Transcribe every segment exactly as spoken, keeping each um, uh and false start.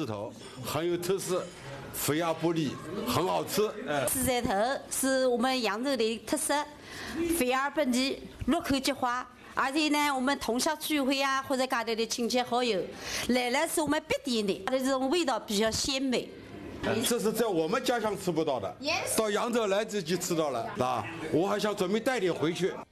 子头，很有特色，肥而不腻，很好吃。哎， 狮子头是我们扬州的特色，肥而不腻，入口即化。而且呢，我们同校聚会啊，或者家里的亲戚好友来了，是我们必点的，它的这种味道比较鲜美。 这是在我们家乡吃不到的，到扬州来自己吃到了，啊，我还想准备带点回去。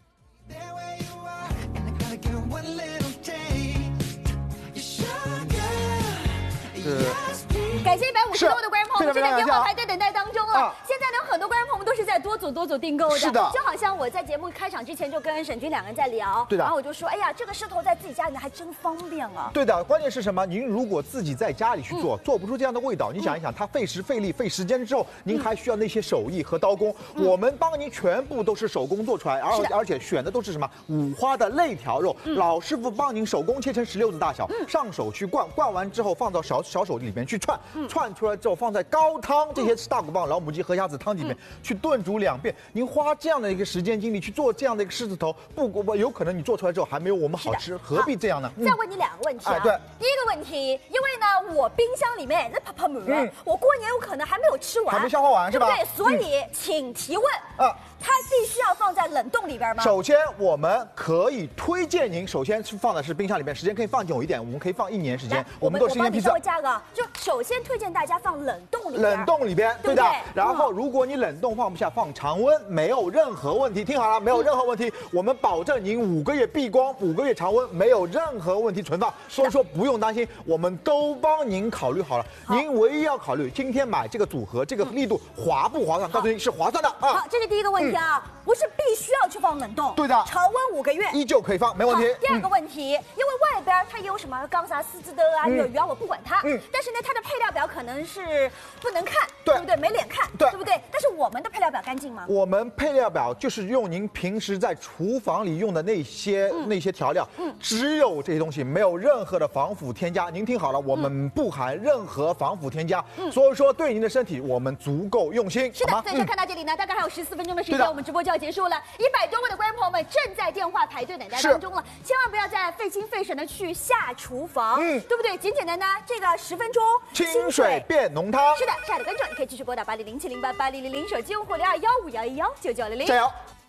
感谢一百五十多位的观众朋友们，正在电话排队等待当中了。 啊、 现在呢，很多观众朋友们都是在多组多组订购的。 是的， 就好像我在节目开场之前就跟沈军两个人在聊， 对的。 然后我就说，哎呀，这个狮头在自己家里面还真方便啊。 对的，关键是什么？您如果自己在家里去做，嗯、做不出这样的味道，你想一想，它费时费力费时间之后，您还需要那些手艺和刀工。嗯、我们帮您全部都是手工做出来，而而且选的都是什么五花的肋条肉，嗯、老师傅帮您手工切成石榴子大小，嗯、上手去灌，灌完之后放到小小手里面去串，嗯、串出来之后放在高汤这些大骨棒、老母鸡、河虾子汤里面去炖煮两遍。您花这样的一个时间精力去做这样的一个狮子头，不不有可能你做出来之后还没有我们好吃，何必这样呢？ 再问你两个问题啊。 哎，对， 第一个问题，因为呢，我冰箱里面那泡泡馍，嗯、我过年有可能还没有吃完， 还没消化完是吧？ 对不对？所以、嗯、请提问啊。它必须要放在冷冻里边吗？ 首先，我们可以推荐您，首先是放的是冰箱里面，时间可以放久一点，我们可以放一年时间。 我们都是一年批次。 我加个，就首先推荐大家放冷冻里边。 冷冻里边，对的。然后，如果你冷冻放不下，放常温没有任何问题。听好了，没有任何问题，我们保证您五个月闭光，五个月常温，没有任何问题存放。所以说不用担心，我们都帮您考虑好了。您唯一要考虑，今天买这个组合，这个力度划不划算？告诉你是划算的啊。 好，这是第一个问题啊。不是必须要去放冷冻， 对的， 常温五个月依旧可以放，没问题。 第二个问题，因为外边它有什么钢啥狮子头啊、鸟鱼啊，我不管它，嗯，但是呢，它的配料表可能是不能看，对不对？没脸看，对不对？但是我们的配料表干净吗？ 我们配料表就是用您平时在厨房里用的那些那些调料，嗯，只有这些东西，没有任何的防腐添加。您听好了，我们不含任何防腐添加，所以说对您的身体我们足够用心。 是的，所以说看到这里呢，大概还有十四分钟的时间，我们直播就要结束了。一百多位的观众朋友们正在电话排队等待当中了，千万不要再费心费神的去下厨房，嗯，对不对？简简单单，这个十分钟， 清水变浓汤。 是的，亲爱的观众，你可以继续拨打八零零七零八八零零零手机用户零二幺五幺一幺九九零零。 加油！